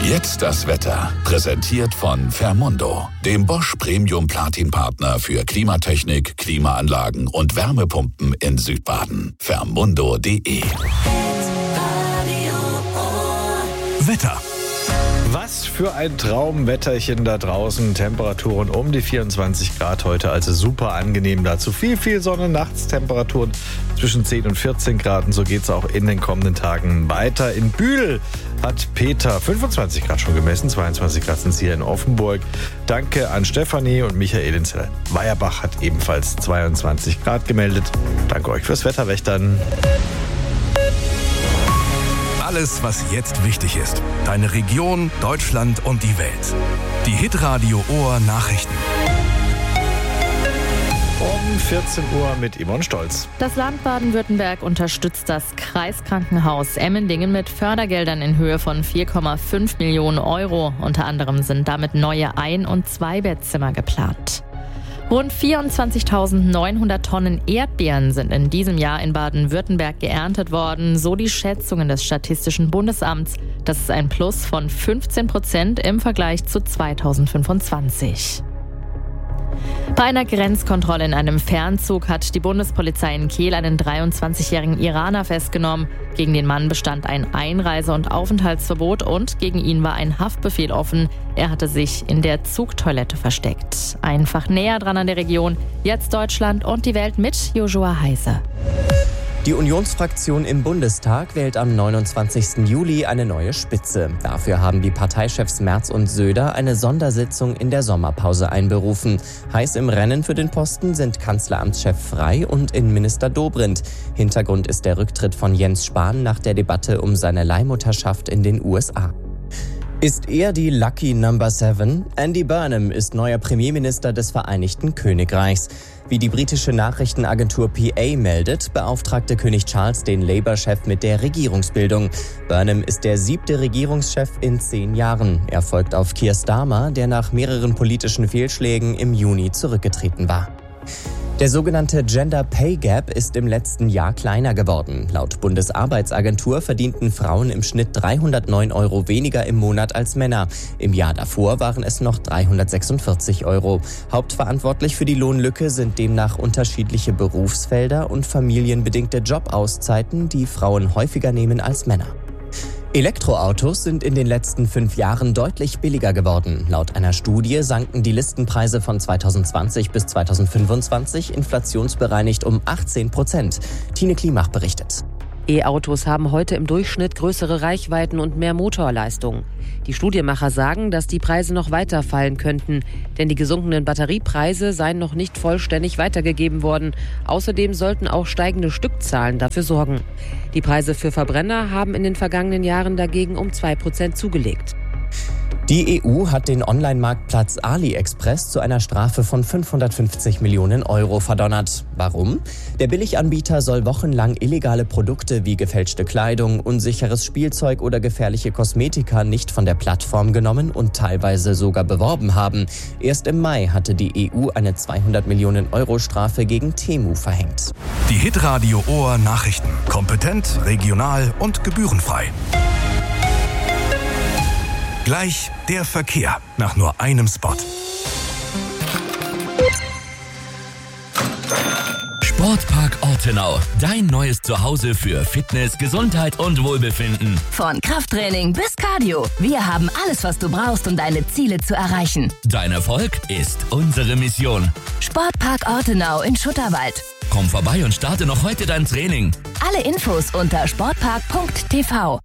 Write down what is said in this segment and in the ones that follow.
Jetzt das Wetter. Präsentiert von Fermundo, dem Bosch Premium Platin Partner für Klimatechnik, Klimaanlagen und Wärmepumpen in Südbaden. Fermundo.de. Wetter. Was für ein Traumwetterchen da draußen. Temperaturen um die 24 Grad heute, also super angenehm dazu. Viel Sonne, Nachtstemperaturen zwischen 10 und 14 Grad. Und so geht es auch in den kommenden Tagen weiter. In Bühl hat Peter 25 Grad schon gemessen, 22 Grad sind es hier in Offenburg. Danke an Stefanie und Michael in Weierbach hat ebenfalls 22 Grad gemeldet. Danke euch fürs Wetterwächtern. Alles, was jetzt wichtig ist. Deine Region, Deutschland und die Welt. Die Hitradio Ohr Nachrichten. Um 14 Uhr mit Yvonne Stolz. Das Land Baden-Württemberg unterstützt das Kreiskrankenhaus Emmendingen mit Fördergeldern in Höhe von 4,5 Millionen Euro. Unter anderem sind damit neue Ein- und Zweibettzimmer geplant. Rund 24.900 Tonnen Erdbeeren sind in diesem Jahr in Baden-Württemberg geerntet worden, so die Schätzungen des Statistischen Bundesamts. Das ist ein Plus von 15% im Vergleich zu 2025. Bei einer Grenzkontrolle in einem Fernzug hat die Bundespolizei in Kehl einen 23-jährigen Iraner festgenommen. Gegen den Mann bestand ein Einreise- und Aufenthaltsverbot und gegen ihn war ein Haftbefehl offen. Er hatte sich in der Zugtoilette versteckt. Einfach näher dran an der Region. Jetzt Deutschland und die Welt mit Joshua Heise. Die Unionsfraktion im Bundestag wählt am 29. Juli eine neue Spitze. Dafür haben die Parteichefs Merz und Söder eine Sondersitzung in der Sommerpause einberufen. Heiß im Rennen für den Posten sind Kanzleramtschef Frey und Innenminister Dobrindt. Hintergrund ist der Rücktritt von Jens Spahn nach der Debatte um seine Leihmutterschaft in den USA. Ist er die Lucky Number 7? Andy Burnham ist neuer Premierminister des Vereinigten Königreichs. Wie die britische Nachrichtenagentur PA meldet, beauftragte König Charles den Labour-Chef mit der Regierungsbildung. Burnham ist der 7. Regierungschef in 10 Jahren. Er folgt auf Keir Starmer, der nach mehreren politischen Fehlschlägen im Juni zurückgetreten war. Der sogenannte Gender Pay Gap ist im letzten Jahr kleiner geworden. Laut Bundesarbeitsagentur verdienten Frauen im Schnitt 309 Euro weniger im Monat als Männer. Im Jahr davor waren es noch 346 Euro. Hauptverantwortlich für die Lohnlücke sind demnach unterschiedliche Berufsfelder und familienbedingte Jobauszeiten, die Frauen häufiger nehmen als Männer. Elektroautos sind in den letzten 5 Jahren deutlich billiger geworden. Laut einer Studie sanken die Listenpreise von 2020 bis 2025 inflationsbereinigt um 18%. Tine Klimach berichtet. E-Autos haben heute im Durchschnitt größere Reichweiten und mehr Motorleistung. Die Studienmacher sagen, dass die Preise noch weiter fallen könnten, denn die gesunkenen Batteriepreise seien noch nicht vollständig weitergegeben worden. Außerdem sollten auch steigende Stückzahlen dafür sorgen. Die Preise für Verbrenner haben in den vergangenen Jahren dagegen um 2% zugelegt. Die EU hat den Online-Marktplatz AliExpress zu einer Strafe von 550 Millionen Euro verdonnert. Warum? Der Billiganbieter soll wochenlang illegale Produkte wie gefälschte Kleidung, unsicheres Spielzeug oder gefährliche Kosmetika nicht von der Plattform genommen und teilweise sogar beworben haben. Erst im Mai hatte die EU eine 200 Millionen Euro Strafe gegen Temu verhängt. Die Hitradio Ohr Nachrichten. Kompetent, regional und gebührenfrei. Gleich der Verkehr nach nur einem Spot. Sportpark Ortenau, dein neues Zuhause für Fitness, Gesundheit und Wohlbefinden. Von Krafttraining bis Cardio. Wir haben alles, was du brauchst, um deine Ziele zu erreichen. Dein Erfolg ist unsere Mission. Sportpark Ortenau in Schutterwald. Komm vorbei und starte noch heute dein Training. Alle Infos unter sportpark.tv.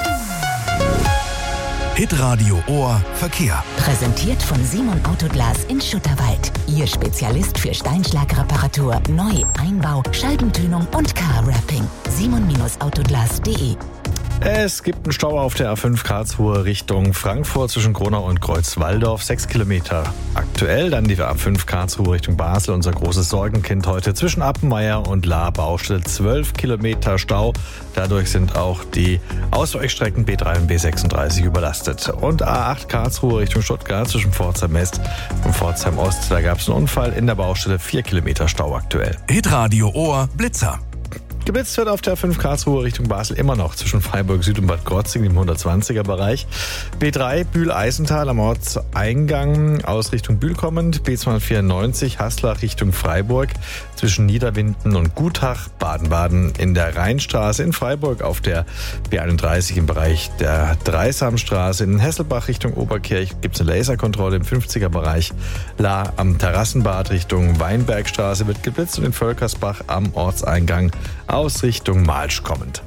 Hitradio Ohr Verkehr. Präsentiert von Simon Autoglas in Schutterwald. Ihr Spezialist für Steinschlagreparatur, Neu-, Einbau, Scheibentönung und Car-Wrapping. simon-autoglas.de. Es gibt einen Stau auf der A5 Karlsruhe Richtung Frankfurt zwischen Gronau und Kreuzwaldorf. 6 Kilometer aktuell. Dann die A5 Karlsruhe Richtung Basel. Unser großes Sorgenkind heute zwischen Appenmeier und Lahr Baustelle. 12 Kilometer Stau. Dadurch sind auch die Ausweichstrecken B3 und B36 überlastet. Und A8 Karlsruhe Richtung Stuttgart zwischen Pforzheim West und Pforzheim Ost. Da gab es einen Unfall in der Baustelle. 4 Kilometer Stau aktuell. Hitradio Ohr Blitzer. Geblitzt wird auf der 5 Karlsruhe Richtung Basel immer noch zwischen Freiburg Süd und Bad Krotzing im 120er Bereich. B3 Bühl-Eisental am Ortseingang aus Richtung Bühl kommend. B294 Haslach Richtung Freiburg zwischen Niederwinden und Gutach. Baden-Baden in der Rheinstraße in Freiburg auf der B31 im Bereich der Dreisamstraße. In Hesselbach Richtung Oberkirch gibt es eine Laserkontrolle im 50er Bereich. La am Terrassenbad Richtung Weinbergstraße wird geblitzt und in Völkersbach am Ortseingang aus Richtung Malsch kommend.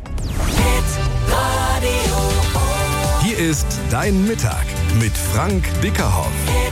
Hier ist Dein Mittag mit Frank Dickerhoff.